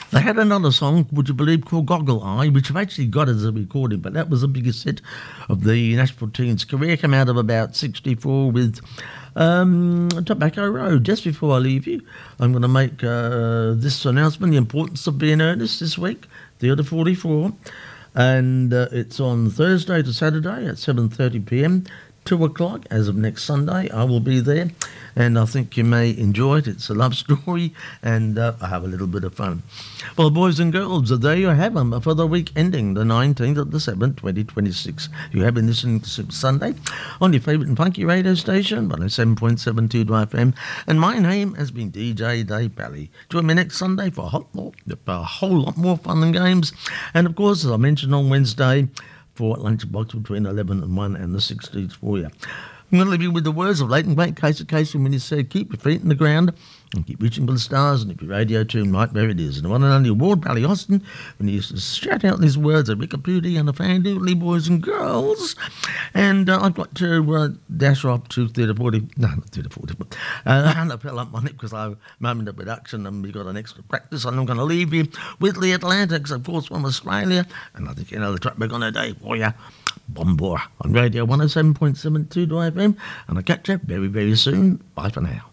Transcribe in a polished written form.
They had another song, would you believe, called Goggle Eye, which I've actually got as a recording, but that was the biggest hit of the Nashville Teens' career. Came out of about 64 with Tobacco Road. Just before I leave you, I'm going to make this announcement, the importance of being earnest this week, Theatre 44. And it's on Thursday to Saturday at 7:30 p.m, 2 o'clock as of next Sunday. I will be there, and I think you may enjoy it. It's a love story, and I have a little bit of fun. Well, boys and girls, there you have them for the week ending the 19th of the 7th, 2026. You have been listening to Sunday on your favourite and funky radio station, 107.72 FM, and my name has been DJ Dave Bally. Join me next Sunday for a whole lot more fun and games, and of course, as I mentioned on Wednesday, for lunchbox between 11 and 1 and the 60s for you. I'm going to leave you with the words of late and great Casey when he said, keep your feet in the ground and keep reaching for the stars, and if your radio tune right where it is. And the one and only Ward Bally Austin, when he used to shout out these words of Rickapooty and the Fandoodly boys and girls. And I've got to dash off to Theatre 40. No, not Theatre 40, but and I fell up my neck because I'm moment of production and we got an extra practice. And I'm going to leave you with the Atlantics, of course, from Australia. And I think you know the track we're going to do for you. Bombora on Radio 107.72 FM. And I'll catch you very, very soon. Bye for now.